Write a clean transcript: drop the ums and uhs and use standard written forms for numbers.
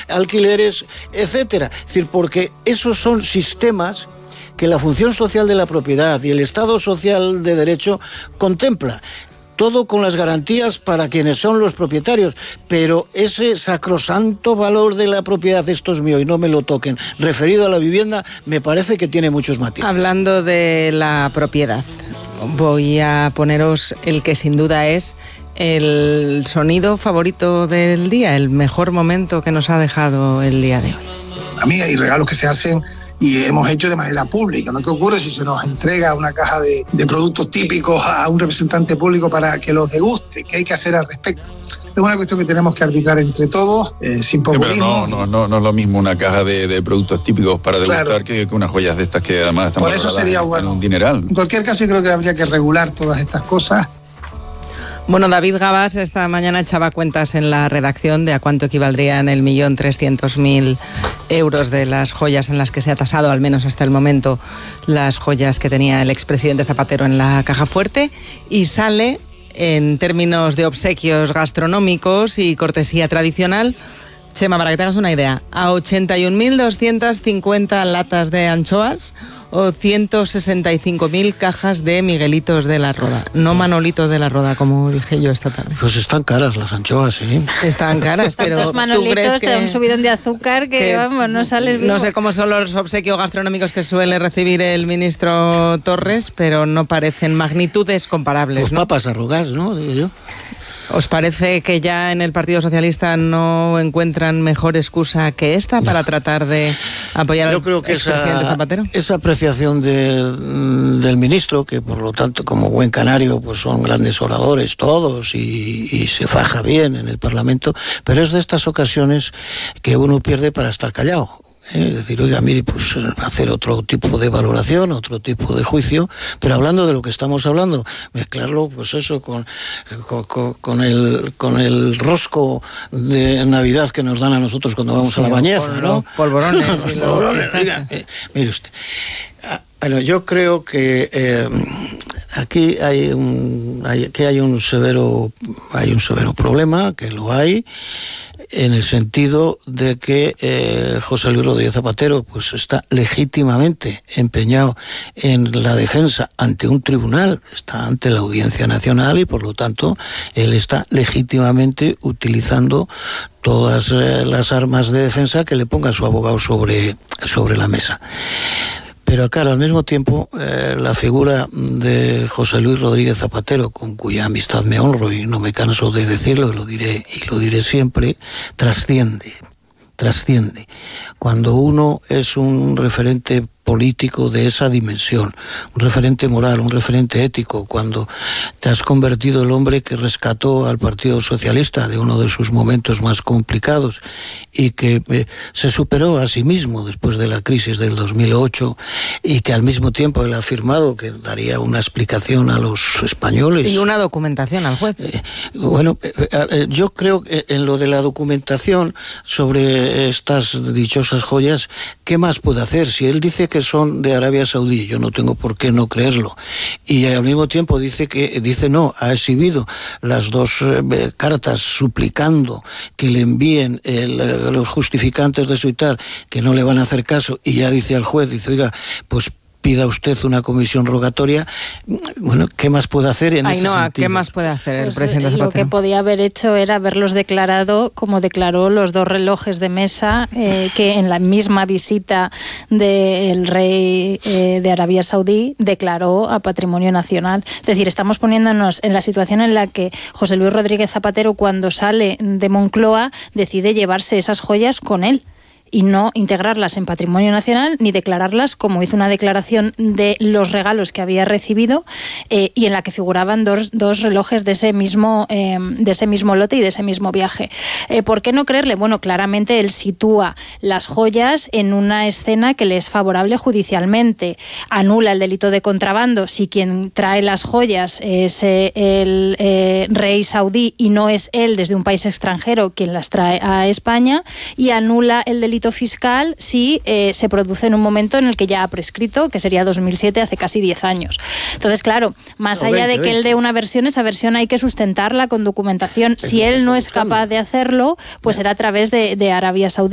alquileres, etcétera. Es decir, porque esos son sistemas que la función social de la propiedad y el Estado social de derecho contempla. Todo con las garantías para quienes son los propietarios, pero ese sacrosanto valor de la propiedad, esto es mío y no me lo toquen, referido a la vivienda, me parece que tiene muchos matices. Hablando de la propiedad, voy a poneros el que sin duda es el sonido favorito del día, el mejor momento que nos ha dejado el día de hoy. A mí hay regalos que se hacen y hemos hecho de manera pública, ¿no? ¿Qué ocurre si se nos entrega una caja de productos típicos a un representante público para que los deguste? ¿Qué hay que hacer al respecto? Es una cuestión que tenemos que arbitrar entre todos, sin populismo. Sí, pero no es lo mismo una caja de productos típicos para degustar, claro, que unas joyas de estas que además están por eso sería bueno. Un dineral. En cualquier caso, yo creo que habría que regular todas estas cosas. Bueno, David Gabas esta mañana echaba cuentas en la redacción de a cuánto equivaldrían el 1.300.000 euros de las joyas en las que se ha tasado, al menos hasta el momento, las joyas que tenía el expresidente Zapatero en la caja fuerte, y sale, en términos de obsequios gastronómicos y cortesía tradicional, Chema, para que te hagas una idea, a 81.250 latas de anchoas o 165.000 cajas de Miguelitos de la Roda. No Manolitos de la Roda, como dije yo esta tarde. Pues están caras las anchoas, sí. Están caras, pero tantos Manolitos, ¿tú crees te da un subidón de azúcar que vamos, no sales vivo? No sé cómo son los obsequios gastronómicos que suele recibir el ministro Torres, pero no parecen magnitudes comparables, pues ¿no? Papas arrugadas, ¿no? Digo yo. ¿Os parece que ya en el Partido Socialista no encuentran mejor excusa que esta para tratar de apoyar al expresidente Zapatero? Esa apreciación del ministro, que por lo tanto como buen canario pues son grandes oradores todos y se faja bien en el Parlamento, pero es de estas ocasiones que uno pierde para estar callado. Es decir, oiga, mire, pues hacer otro tipo de valoración, otro tipo de juicio, pero hablando de lo que estamos hablando, mezclarlo, pues eso, con el rosco de Navidad que nos dan a nosotros cuando vamos a la bañeza, ¿no? Polvorones. Oiga, mire usted. Bueno, yo creo que aquí hay un severo problema, que lo hay, en el sentido de que José Luis Rodríguez Zapatero pues está legítimamente empeñado en la defensa ante un tribunal, está ante la Audiencia Nacional y por lo tanto él está legítimamente utilizando todas las armas de defensa que le ponga su abogado sobre la mesa. Pero claro, al mismo tiempo, la figura de José Luis Rodríguez Zapatero, con cuya amistad me honro y no me canso de decirlo, y lo diré siempre, trasciende. Cuando uno es un referente político de esa dimensión, un referente moral, un referente ético, cuando te has convertido el hombre que rescató al Partido Socialista de uno de sus momentos más complicados y que se superó a sí mismo después de la crisis del 2008 y que al mismo tiempo él ha afirmado que daría una explicación a los españoles. Y una documentación al juez. Yo creo que en lo de la documentación sobre estas dichosas joyas, ¿qué más puede hacer? Si él dice que son de Arabia Saudí, yo no tengo por qué no creerlo, y al mismo tiempo dice no, ha exhibido las dos cartas suplicando que le envíen los justificantes de su y tal, que no le van a hacer caso, y ya dice al juez, dice, pues pida usted una comisión rogatoria. Bueno, ¿qué más puede hacer en ese sentido? ¿Qué más puede hacer el presidente Zapatero? Zapatero? Lo que podía haber hecho era haberlos declarado, como declaró los dos relojes de mesa, que en la misma visita del rey de Arabia Saudí declaró a Patrimonio Nacional. Es decir, estamos poniéndonos en la situación en la que José Luis Rodríguez Zapatero, cuando sale de Moncloa, decide llevarse esas joyas con él y no integrarlas en Patrimonio Nacional ni declararlas, como hizo una declaración de los regalos que había recibido y en la que figuraban dos relojes de ese mismo lote y de ese mismo viaje. ¿Por qué no creerle? Bueno, claramente él sitúa las joyas en una escena que le es favorable judicialmente. Anula el delito de contrabando si quien trae las joyas es el rey saudí y no es él desde un país extranjero quien las trae a España, y anula el delito fiscal si se produce en un momento en el que ya ha prescrito, que sería 2007, hace casi 10 años. Entonces, claro, más allá de que él dé una versión, esa versión hay que sustentarla con documentación. Si él no es capaz de hacerlo, pues será a través de Arabia Saudí.